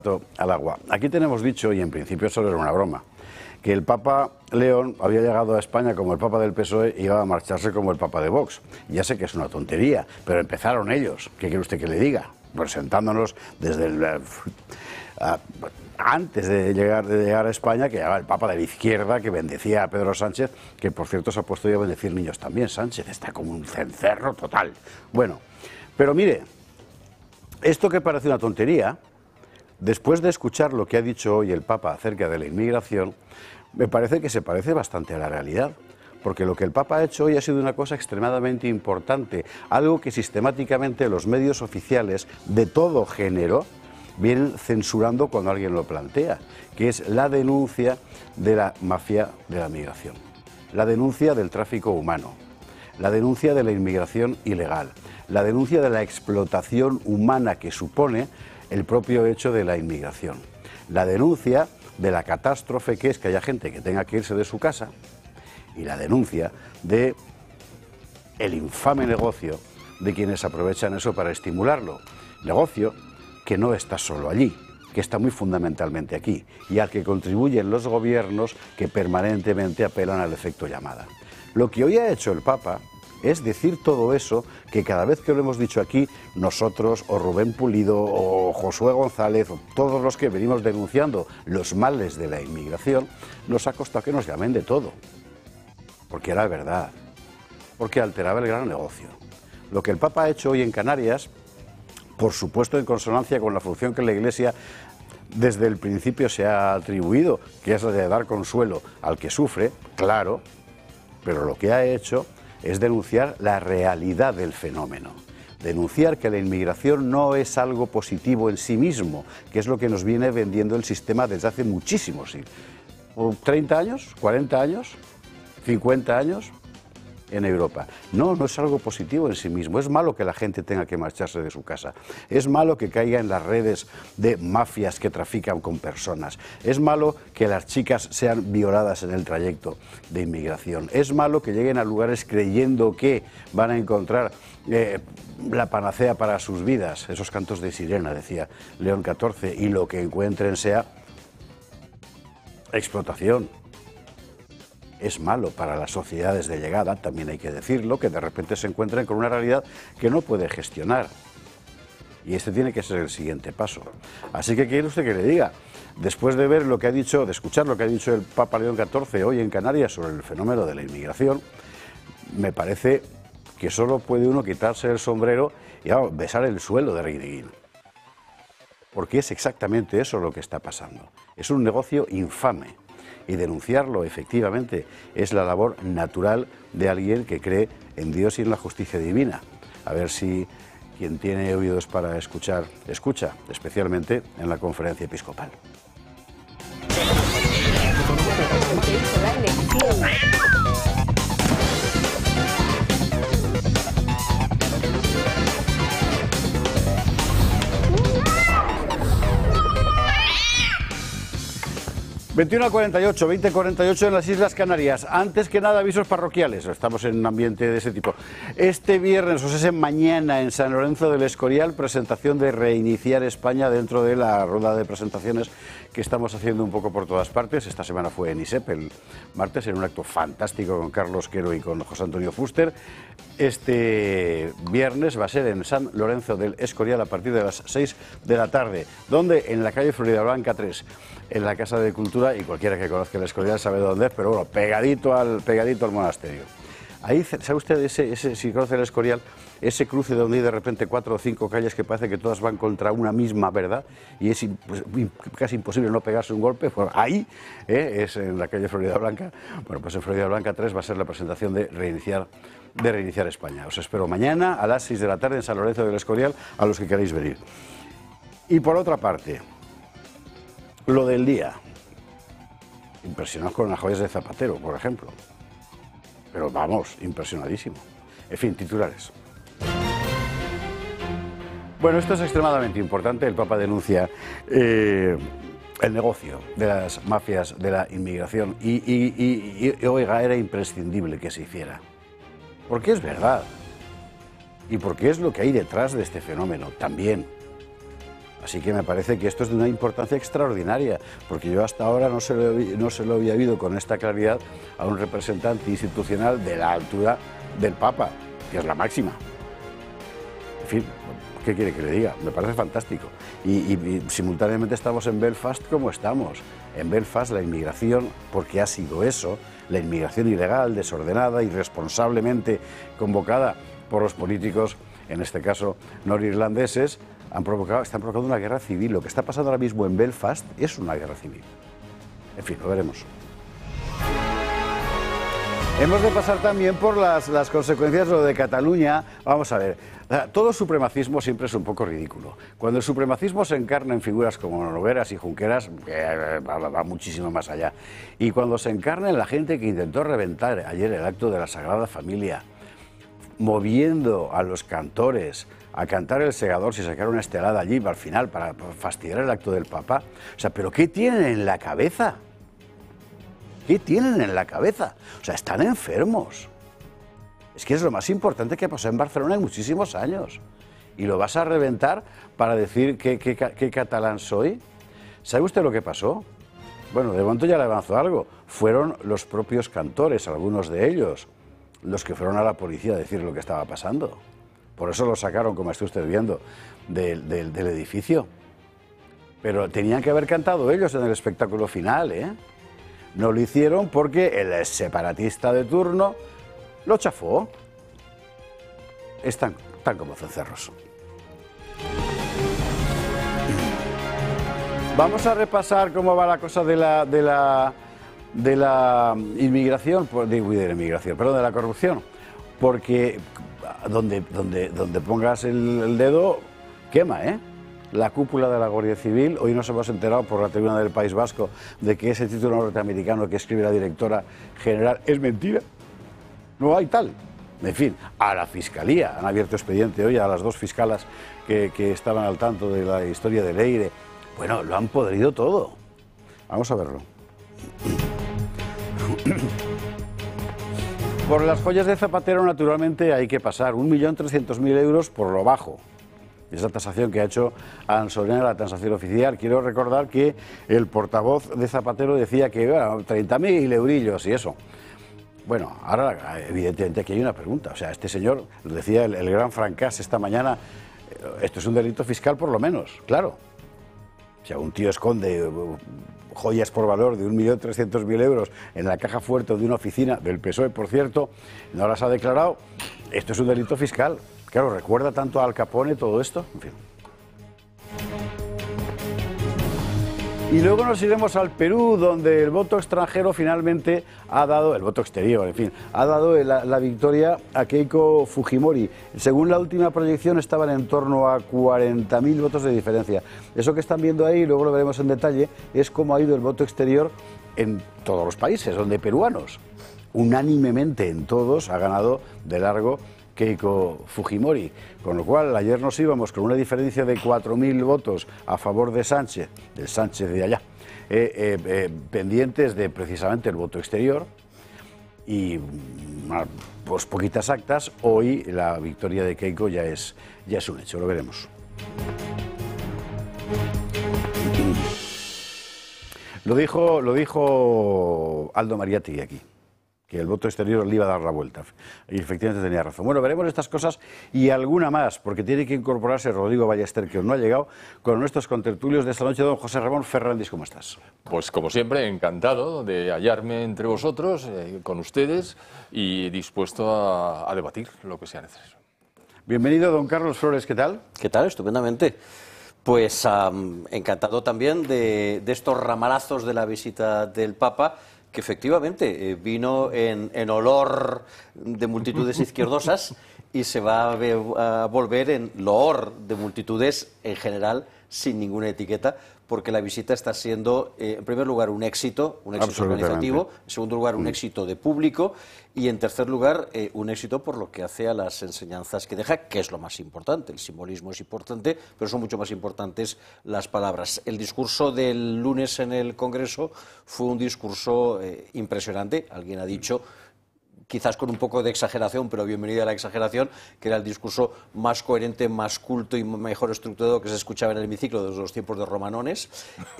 Al agua. Aquí tenemos dicho, y en principio solo era una broma, que el Papa León había llegado a España como el Papa del PSOE y iba a marcharse como el Papa de Vox. Ya sé que es una tontería, pero empezaron ellos. ¿Qué quiere usted que le diga? Presentándonos desde antes de llegar a España, que llegaba el Papa de la izquierda, que bendecía a Pedro Sánchez, que por cierto se ha puesto ya a bendecir niños también. Sánchez está como un cencerro total. Bueno, pero mire, esto que parece una tontería, después de escuchar lo que ha dicho hoy el Papa acerca de la inmigración, me parece que se parece bastante a la realidad. Porque lo que el Papa ha hecho hoy ha sido una cosa extremadamente importante, algo que sistemáticamente los medios oficiales de todo género vienen censurando cuando alguien lo plantea, que es la denuncia de la mafia de la migración, la denuncia del tráfico humano, la denuncia de la inmigración ilegal, la denuncia de la explotación humana que supone el propio hecho de la inmigración, la denuncia de la catástrofe que es que haya gente que tenga que irse de su casa y la denuncia de el infame negocio de quienes aprovechan eso para estimularlo. Negocio que no está solo allí, que está muy fundamentalmente aquí y al que contribuyen los gobiernos que permanentemente apelan al efecto llamada. Lo que hoy ha hecho el Papa es decir todo eso que cada vez que lo hemos dicho aquí, nosotros, o Rubén Pulido, o Josué González, o todos los que venimos denunciando los males de la inmigración, nos ha costado que nos llamen de todo. Porque era verdad, porque alteraba el gran negocio. Lo que el Papa ha hecho hoy en Canarias, por supuesto en consonancia con la función que la Iglesia desde el principio se ha atribuido, que es la de dar consuelo al que sufre, claro, pero lo que ha hecho es denunciar la realidad del fenómeno. Denunciar que la inmigración no es algo positivo en sí mismo, que es lo que nos viene vendiendo el sistema desde hace muchísimos siglos. 30 años, 40 años, 50 años en Europa. No, no es algo positivo en sí mismo. Es malo que la gente tenga que marcharse de su casa. Es malo que caiga en las redes de mafias que trafican con personas. Es malo que las chicas sean violadas en el trayecto de inmigración. Es malo que lleguen a lugares creyendo que van a encontrar la panacea para sus vidas. Esos cantos de sirena, decía León XIV, y lo que encuentren sea explotación. Es malo para las sociedades de llegada, también hay que decirlo, que de repente se encuentren con una realidad que no puede gestionar. Y este tiene que ser el siguiente paso. Así que quiere usted que le diga, después de ver lo que ha dicho, de escuchar lo que ha dicho el Papa León XIV hoy en Canarias sobre el fenómeno de la inmigración, me parece que solo puede uno quitarse el sombrero y besar el suelo de Reguerín. Porque es exactamente eso lo que está pasando. Es un negocio infame. Y denunciarlo, efectivamente, es la labor natural de alguien que cree en Dios y en la justicia divina. A ver si quien tiene oídos para escuchar, escucha, especialmente en la conferencia episcopal. 21:48, 20:48 en las Islas Canarias. Antes que nada, avisos parroquiales. Estamos en un ambiente de ese tipo. Este viernes, o sea, mañana, en San Lorenzo del Escorial, presentación de Reiniciar España dentro de la rueda de presentaciones que estamos haciendo un poco por todas partes. Esta semana fue en ISEP, el martes, en un acto fantástico con Carlos Quero y con José Antonio Fuster. Este viernes va a ser en San Lorenzo del Escorial a partir de las 6 de la tarde. ¿Dónde? En la calle Floridablanca 3. En la Casa de Cultura, y cualquiera que conozca el Escorial sabe dónde es, pero bueno, pegadito al monasterio. Ahí, ¿sabe usted, si conoce el Escorial, ese cruce donde hay de repente 4 o 5 calles que parece que todas van contra una misma verdad y es casi imposible no pegarse un golpe? Pues ahí es en la calle Floridablanca. Bueno, pues en Floridablanca 3 va a ser la presentación de Reiniciar España. Os espero mañana a las 6 de la tarde en San Lorenzo del Escorial, a los que queráis venir. Y por otra parte, lo del día. Impresionados con las joyas de Zapatero, por ejemplo. Pero vamos, impresionadísimo. En fin, titulares. Bueno, esto es extremadamente importante. El Papa denuncia el negocio de las mafias de la inmigración y oiga, era imprescindible que se hiciera. Porque es verdad. Y porque es lo que hay detrás de este fenómeno también. Así que me parece que esto es de una importancia extraordinaria, porque yo hasta ahora no se lo había oído con esta claridad a un representante institucional de la altura del Papa, que es la máxima. En fin, ¿qué quiere que le diga? Me parece fantástico. Y simultáneamente estamos en Belfast como estamos. En Belfast la inmigración, porque ha sido eso, la inmigración ilegal, desordenada, irresponsablemente convocada por los políticos, en este caso norirlandeses, están provocando una guerra civil. Lo que está pasando ahora mismo en Belfast es una guerra civil. En fin, lo veremos. Hemos de pasar también por las consecuencias de lo de Cataluña. Vamos a ver, todo supremacismo siempre es un poco ridículo. Cuando el supremacismo se encarna en figuras como Nogueras y Junqueras, va muchísimo más allá. Y cuando se encarna en la gente que intentó reventar ayer el acto de la Sagrada Familia, moviendo a los cantores a cantar El Segador, si sacaron una estelada allí al final para fastidiar el acto del Papa. O sea, ¿pero qué tienen en la cabeza? ¿Qué tienen en la cabeza? O sea, están enfermos. Es que es lo más importante que pasó en Barcelona en muchísimos años. ¿Y lo vas a reventar para decir que catalán soy? ¿Sabe usted lo que pasó? Bueno, de momento ya le avanzó algo. Fueron los propios cantores, algunos de ellos, los que fueron a la policía a decir lo que estaba pasando. Por eso lo sacaron, como está usted viendo, del edificio. Pero tenían que haber cantado ellos en el espectáculo final, ¿eh? No lo hicieron porque el separatista de turno lo chafó. Están como cencerros. Vamos a repasar cómo va la cosa de la inmigración, de la corrupción, porque donde pongas el dedo, quema, ¿eh? La cúpula de la Guardia Civil. Hoy nos hemos enterado por la tribuna del País Vasco de que ese título norteamericano que escribe la directora general es mentira. No hay tal. En fin, a la Fiscalía han abierto expediente hoy a las dos fiscalas que estaban al tanto de la historia de Leire. Bueno, lo han podrido todo. Vamos a verlo. Por las joyas de Zapatero, naturalmente, hay que pasar 1.300.000 euros por lo bajo. Esa tasación que ha hecho Ansolina, la tasación oficial. Quiero recordar que el portavoz de Zapatero decía que 30.000 eurillos y eso. Bueno, ahora evidentemente aquí hay una pregunta. O sea, este señor, lo decía el gran Francás esta mañana, esto es un delito fiscal por lo menos, claro. O sea, un tío esconde joyas por valor de 1.300.000 euros en la caja fuerte de una oficina del PSOE, por cierto, no las ha declarado. Esto es un delito fiscal. Claro, ¿recuerda tanto a Al Capone todo esto? En fin. Y luego nos iremos al Perú, donde el voto extranjero finalmente ha dado, el voto exterior, en fin, ha dado la victoria a Keiko Fujimori. Según la última proyección estaban en torno a 40.000 votos de diferencia. Eso que están viendo ahí, luego lo veremos en detalle, es cómo ha ido el voto exterior en todos los países, donde peruanos, unánimemente en todos, ha ganado de largo Keiko Fujimori, con lo cual ayer nos íbamos con una diferencia de 4.000 votos a favor de Sánchez, del Sánchez de allá, pendientes de precisamente el voto exterior y pues poquitas actas. Hoy la victoria de Keiko ya es un hecho, lo veremos. Lo dijo Aldo Mariatti aquí, que el voto exterior le iba a dar la vuelta. Y efectivamente tenía razón. Bueno, veremos estas cosas y alguna más, porque tiene que incorporarse Rodrigo Ballester, que no ha llegado, con nuestros contertulios de esta noche. Don José Ramón Fernández, ¿cómo estás? Pues como siempre, encantado de hallarme entre vosotros, con ustedes, y dispuesto a debatir lo que sea necesario. Bienvenido, don Carlos Flores, ¿qué tal? ¿Qué tal? Estupendamente. Pues encantado también de estos ramalazos de la visita del Papa, que efectivamente vino en olor de multitudes izquierdosas y se va a volver en loor de multitudes en general, sin ninguna etiqueta, porque la visita está siendo, en primer lugar, un éxito organizativo, en segundo lugar, un éxito de público y, en tercer lugar, un éxito por lo que hace a las enseñanzas que deja, que es lo más importante. El simbolismo es importante, pero son mucho más importantes las palabras. El discurso del lunes en el Congreso fue un discurso impresionante. Alguien ha dicho quizás con un poco de exageración, pero bienvenida a la exageración, que era el discurso más coherente, más culto y mejor estructurado que se escuchaba en el hemiciclo desde los tiempos de Romanones.